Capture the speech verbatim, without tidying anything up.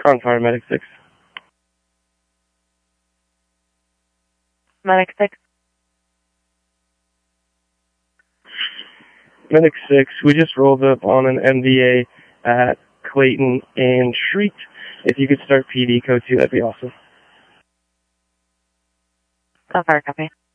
On fire, Medic six. Medic six. Medic six, we just rolled up on an M V A at Clayton and Shriek. If you could start P D code two, that'd be awesome. On fire, copy.